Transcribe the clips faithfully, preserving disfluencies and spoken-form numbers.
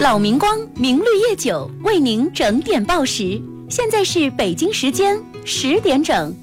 老明光明绿叶酒为您整点报时，现在是北京时间十点整。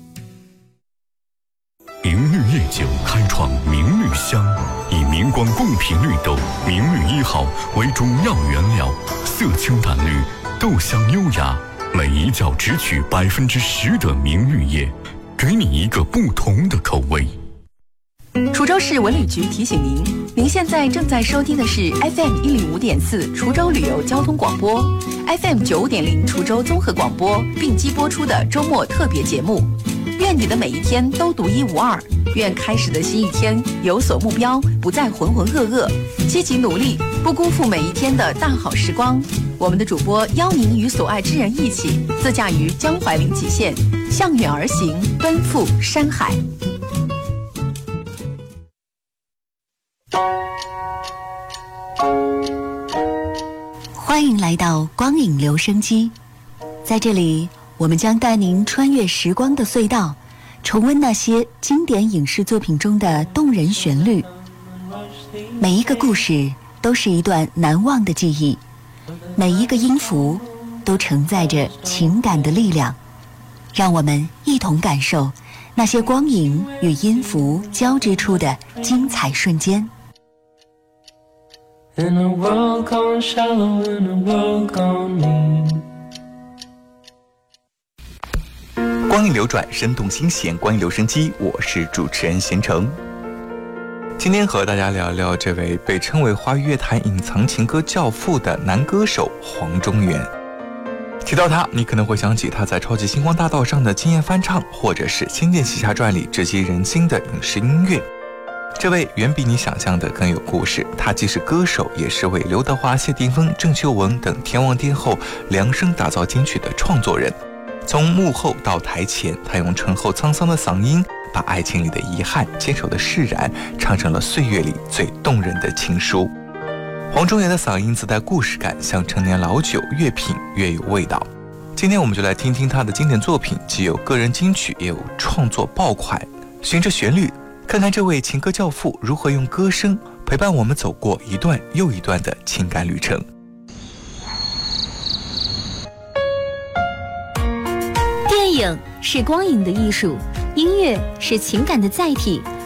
明绿叶酒开创明绿香，以明光贡品绿豆明绿一号为主要原料，色清淡绿，豆香优雅，每一窖只取百分之十的明绿叶，给你一个不同的口味。 滁州市文旅局提醒您，您现在正在收听的是 F M 一零五点四滁州旅游交通广播 ，F M 九五点零滁州综合广播并机播出的周末特别节目。愿你的每一天都独一无二，愿开始的新一天有所目标，不再浑浑噩噩，积极努力，不辜负每一天的大好时光。我们的主播邀您与所爱之人一起，自驾于江淮临济线，向远而行，奔赴山海。 欢迎来到光影留声机，在这里我们将带您穿越时光的隧道，重温那些经典影视作品中的动人旋律。每一个故事都是一段难忘的记忆，每一个音符都承载着情感的力量。让我们一同感受那些光影与音符交织出的精彩瞬间。 In a world gone shallow, in a world gone mean。 光影流转，生动新鲜，光影留声机，我是主持人贤成。今天和大家聊聊这位被称为华语乐坛隐藏情歌教父的男歌手黄中原。提到他，你可能会想起他在《超级星光大道》上的惊艳翻唱，或者是《仙剑奇侠传》里直击人心的影视音乐。这位远比你想象的更有故事，他既是歌手，也是为刘德华、谢霆锋、郑秀文等天王天后量身打造金曲的创作人。从幕后到台前，他用醇厚沧桑的嗓音，把爱情里的遗憾、坚守的释然，唱成了岁月里最动人的情书。黄中原的嗓音自带故事感，像陈年老酒，越品越有味道。今天我们就来听听他的经典作品，既有个人金曲，也有创作爆款。循着旋律，看看这位情歌教父如何用歌声陪伴我们走过一段又一段的情感旅程。 电影是光影的艺术，音乐是情感的载体。